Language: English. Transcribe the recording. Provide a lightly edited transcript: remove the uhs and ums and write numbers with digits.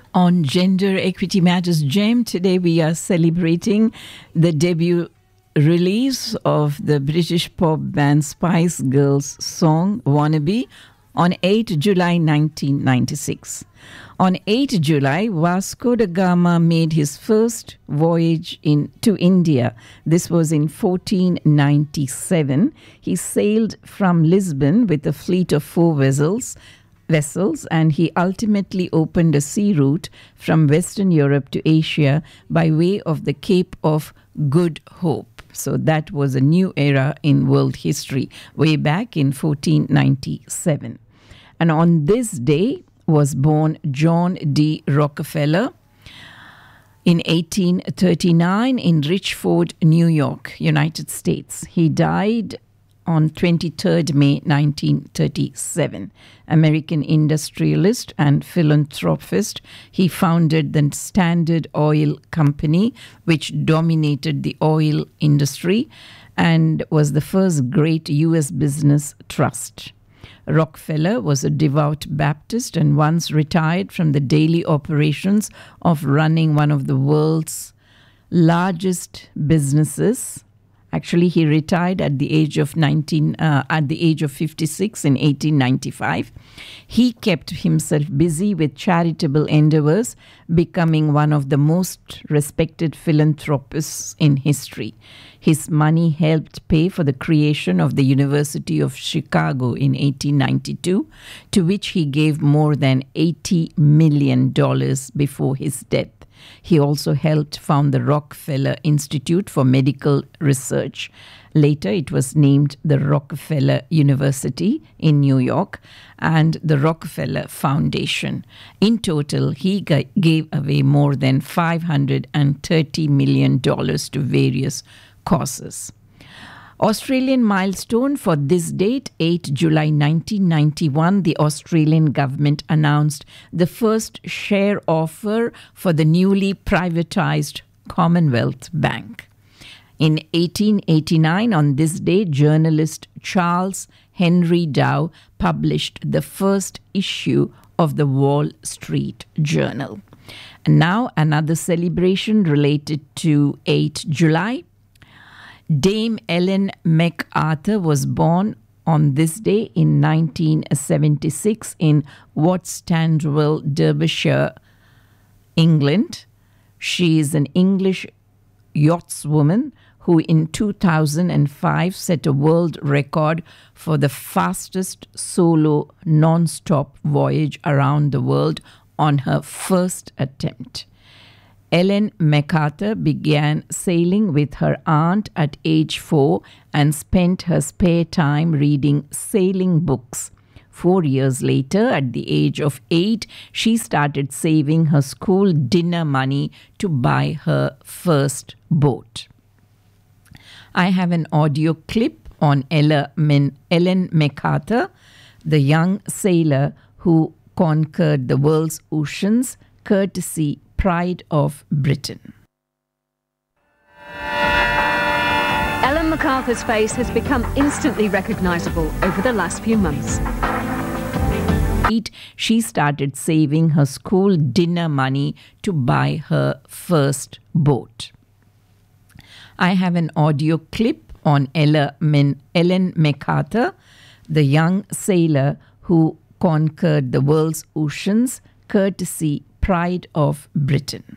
On Gender Equity Matters GEM, today we are celebrating the debut release of the British pop band Spice Girls' song Wannabe on 8 July 1996. On 8 July, Vasco da Gama made his first voyage to India. This was in 1497. He sailed from Lisbon with a fleet of 4 vessels, and he ultimately opened a sea route from Western Europe to Asia by way of the Cape of Good Hope. So that was a new era in world history, way back in 1497. And on this day was born John D. Rockefeller in 1839 in Richford, New York, United States. He died on 23rd May 1937. American industrialist and philanthropist, he founded the Standard Oil Company, which dominated the oil industry and was the first great U.S. business trust. Rockefeller was a devout Baptist and once retired from the daily operations of running one of the world's largest businesses. Actually, he retired at the age of 56 in 1895. He kept himself busy with charitable endeavors, becoming one of the most respected philanthropists in history. His money helped pay for the creation of the University of Chicago in 1892, to which he gave more than $80 million before his death. He also helped found the Rockefeller Institute for Medical Research. Later, it was named the Rockefeller University in New York and the Rockefeller Foundation. In total, he gave away more than $530 million to various causes. Australian milestone for this date, 8 July 1991, the Australian government announced the first share offer for the newly privatised Commonwealth Bank. In 1889, on this day, journalist Charles Henry Dow published the first issue of the Wall Street Journal. And now another celebration related to 8 July. Dame Ellen MacArthur was born on this day in 1976 in Whatstanwell, Derbyshire, England. She is an English yachtswoman who in 2005 set a world record for the fastest solo non-stop voyage around the world on her first attempt. Ellen MacArthur began sailing with her aunt at age 4 and spent her spare time reading sailing books. 4 years later, at the age of 8, she started saving her school dinner money to buy her first boat. I have an audio clip on Ellen MacArthur, the young sailor who conquered the world's oceans, courtesy Pride of Britain. Ellen MacArthur's face has become instantly recognisable over the last few months. She started saving her school dinner money to buy her first boat. I have an audio clip on Ellen MacArthur, the young sailor who conquered the world's oceans, courtesy Pride of Britain.